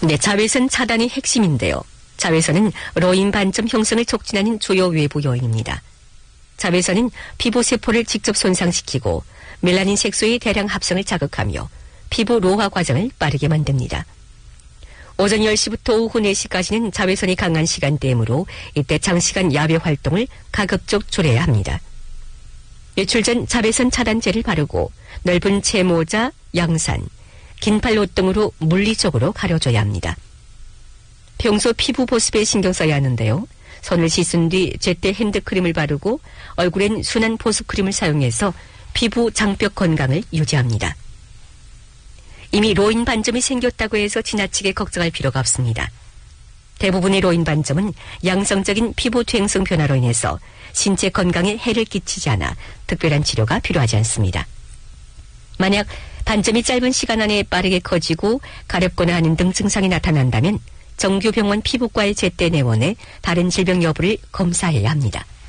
네, 자외선 차단이 핵심인데요. 자외선은 로인 반점 형성을 촉진하는 주요 외부 요인입니다. 자외선은 피부세포를 직접 손상시키고 멜라닌 색소의 대량 합성을 자극하며 피부 노화 과정을 빠르게 만듭니다. 오전 10시부터 오후 4시까지는 자외선이 강한 시간대이므로 이때 장시간 야외 활동을 가급적 줄여야 합니다. 외출 전 자외선 차단제를 바르고 넓은 채모자, 양산, 긴팔 옷 등으로 물리적으로 가려줘야 합니다. 평소 피부 보습에 신경 써야 하는데요. 손을 씻은 뒤 제때 핸드크림을 바르고 얼굴엔 순한 보습크림을 사용해서 피부 장벽 건강을 유지합니다. 이미 로인 반점이 생겼다고 해서 지나치게 걱정할 필요가 없습니다. 대부분의 로인 반점은 양성적인 피부 퇴행성 변화로 인해서 신체 건강에 해를 끼치지 않아 특별한 치료가 필요하지 않습니다. 만약 반점이 짧은 시간 안에 빠르게 커지고 가렵거나 하는 등 증상이 나타난다면 정규 병원 피부과에 제때 내원해 다른 질병 여부를 검사해야 합니다.